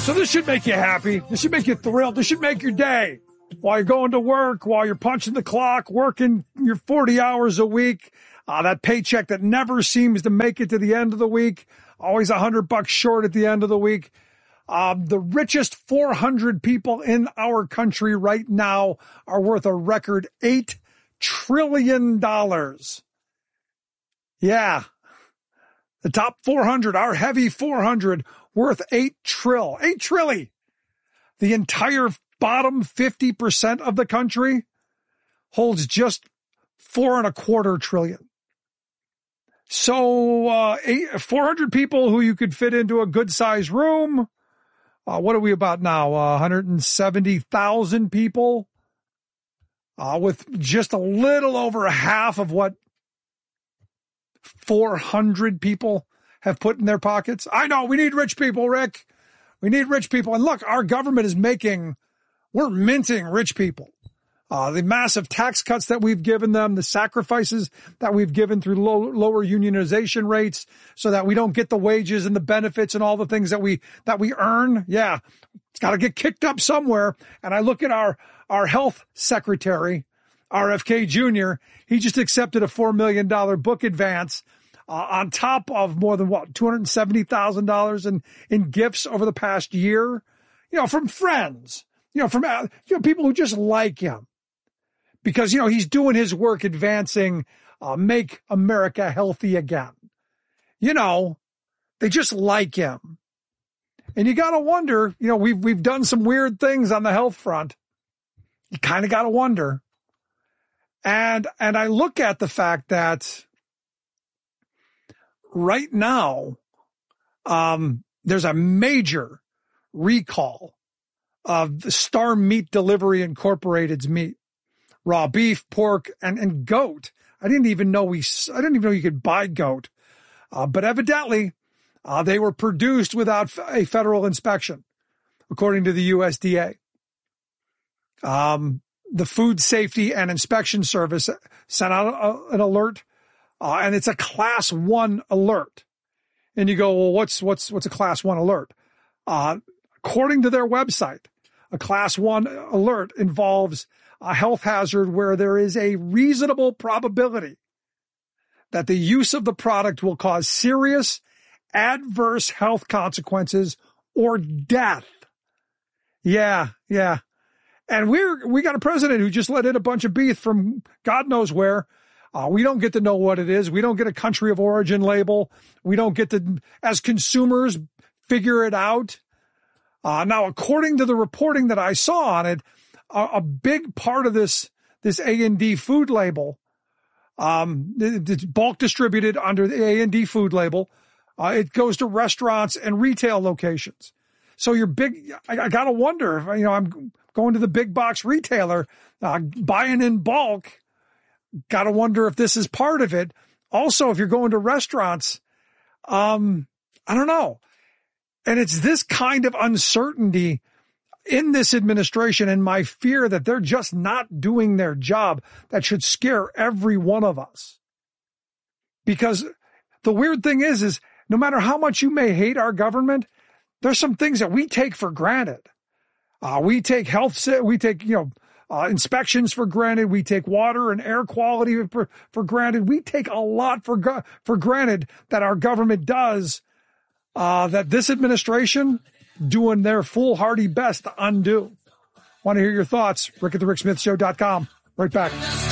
So this should make you happy. This should make you thrilled. This should make your day. While you're going to work, while you're punching the clock, working your 40 hours a week, that paycheck that never seems to make it to the end of the week, always $100 short at the end of the week. The richest 400 people in our country right now are worth a record $8 trillion. Yeah. The top 400, our heavy 400, worth $8 trillion. The entire bottom 50% of the country holds just $4.25 trillion. So 400 people who you could fit into a good-sized room. What are we about now? 170,000 people with just a little over half of what 400 people have put in their pockets. I know, we need rich people, Rick. We need rich people. And look, our government is we're minting rich people. The massive tax cuts that we've given them, the sacrifices that we've given through lower unionization rates so that we don't get the wages and the benefits and all the things that we earn. Yeah, it's got to get kicked up somewhere. And I look at our health secretary, RFK Jr., he just accepted a $4 million book advance on top of more than $270,000 in gifts over the past year, from friends, from people who just like him. Because, he's doing his work advancing, make America healthy again. They just like him. And you got to wonder, we've done some weird things on the health front. You kind of got to wonder. And I look at the fact that right now, there's a major recall of the Star Meat Delivery Incorporated's meat. Raw beef, pork, and goat. I didn't even know you could buy goat. But evidently, they were produced without a federal inspection, according to the USDA. The Food Safety and Inspection Service sent out an alert, and it's a Class 1 alert. And you go, well, what's a Class 1 alert? According to their website, a Class 1 alert involves a health hazard where there is a reasonable probability that the use of the product will cause serious adverse health consequences or death. Yeah. And we got a president who just let in a bunch of beef from God knows where. We don't get to know what it is. We don't get a country of origin label. We don't get to, as consumers, figure it out. Now, according to the reporting that I saw on it, a big part of this A&D food label, it's bulk distributed under the A&D food label. It goes to restaurants and retail locations. So I gotta wonder if, I'm going to the big box retailer, buying in bulk. Gotta wonder if this is part of it. Also, if you're going to restaurants, I don't know. And it's this kind of uncertainty in this administration and my fear that they're just not doing their job that should scare every one of us. Because the weird thing is no matter how much you may hate our government, there's some things that we take for granted. We take inspections for granted. We take water and air quality for granted. We take a lot for granted that our government does, that this administration doing their foolhardy best to undo. Want to hear your thoughts? Rick at the RickSmithShow.com. Right back.